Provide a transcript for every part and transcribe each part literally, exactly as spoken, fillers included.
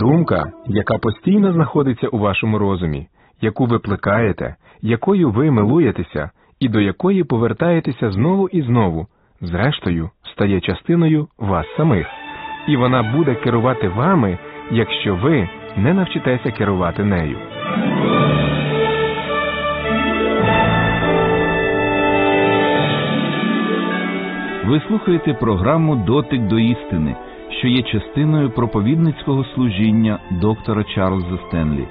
Думка, яка постійно знаходиться у вашому розумі, яку ви плекаєте, якою ви милуєтеся і до якої повертаєтеся знову і знову, зрештою, стає частиною вас самих. І вона буде керувати вами, якщо ви не навчитеся керувати нею. Ви слухаєте програму «Дотик до істини», що є частиною проповідницького служіння доктора Чарльза Стенлі.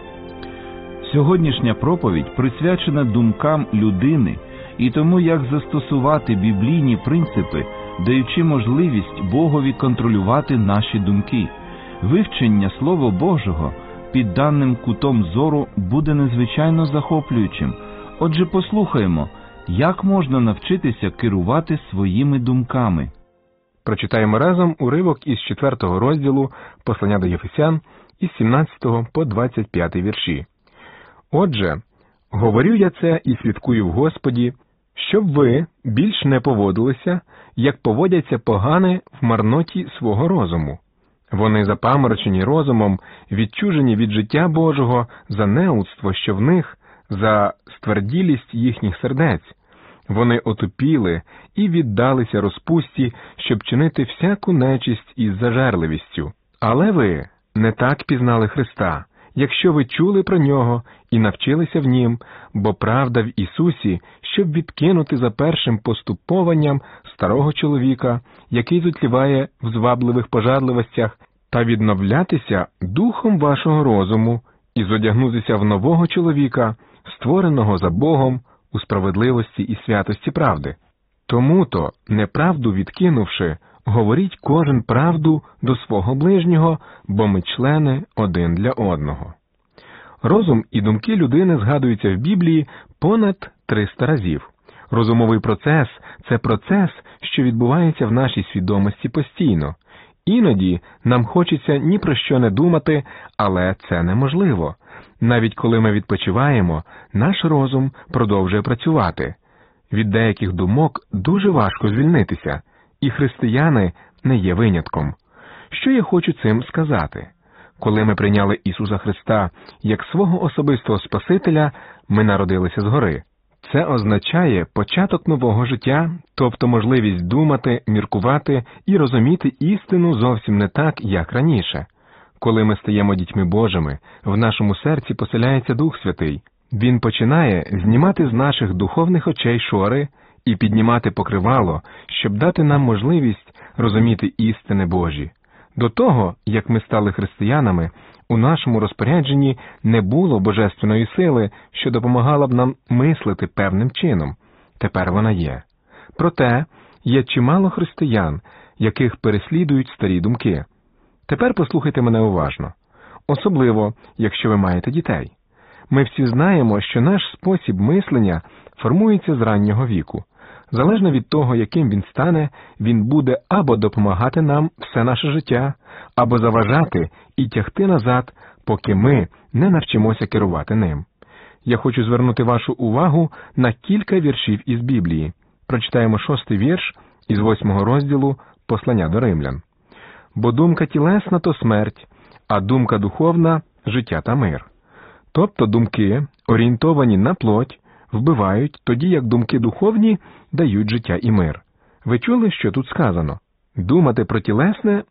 Сьогоднішня проповідь присвячена думкам людини і тому, як застосувати біблійні принципи, даючи можливість Богові контролювати наші думки. Вивчення Слова Божого під даним кутом зору буде незвичайно захоплюючим. Отже, послухаємо, як можна навчитися керувати своїми думками. Прочитаємо разом уривок із четвертого розділу послання до Єфесян із сімнадцятого по двадцять п'ятий вірші. «Отже, говорю я це і слідкую в Господі, щоб ви більш не поводилися, як поводяться погани в марноті свого розуму. Вони запаморочені розумом, відчужені від життя Божого за неудство, що в них, за стверділість їхніх сердець. Вони отупіли і віддалися розпусті, щоб чинити всяку нечисть із зажерливістю. Але ви не так пізнали Христа, якщо ви чули про Нього і навчилися в Нім, бо правда в Ісусі, щоб відкинути за першим поступованням старого чоловіка, який зутліває в звабливих пожадливостях, та відновлятися духом вашого розуму і зодягнутися в нового чоловіка, створеного за Богом у справедливості і святості правди. Тому-то, неправду відкинувши, говоріть кожен правду до свого ближнього, бо ми члени один для одного». Розум і думки людини згадуються в Біблії понад триста разів. Розумовий процес – це процес, що відбувається в нашій свідомості постійно. Іноді нам хочеться ні про що не думати, але це неможливо. Навіть коли ми відпочиваємо, наш розум продовжує працювати. Від деяких думок дуже важко звільнитися, і християни не є винятком. Що я хочу цим сказати? Коли ми прийняли Ісуса Христа як свого особистого Спасителя, ми народилися згори. Це означає початок нового життя, тобто можливість думати, міркувати і розуміти істину зовсім не так, як раніше. Коли ми стаємо дітьми Божими, в нашому серці поселяється Дух Святий. Він починає знімати з наших духовних очей шори і піднімати покривало, щоб дати нам можливість розуміти істини Божі. До того, як ми стали християнами, у нашому розпорядженні не було божественної сили, що допомагала б нам мислити певним чином. Тепер вона є. Проте, є чимало християн, яких переслідують старі думки. Тепер послухайте мене уважно. Особливо, якщо ви маєте дітей. Ми всі знаємо, що наш спосіб мислення формується з раннього віку. Залежно від того, яким він стане, він буде або допомагати нам все наше життя, або заважати і тягти назад, поки ми не навчимося керувати ним. Я хочу звернути вашу увагу на кілька віршів із Біблії. Прочитаємо шостий вірш із восьмого розділу послання до римлян. «Бо думка тілесна – то смерть, а думка духовна – життя та мир». Тобто думки, орієнтовані на плоть, вбивають, тоді як думки духовні дають життя і мир. Ви чули, що тут сказано? Думати про тілесне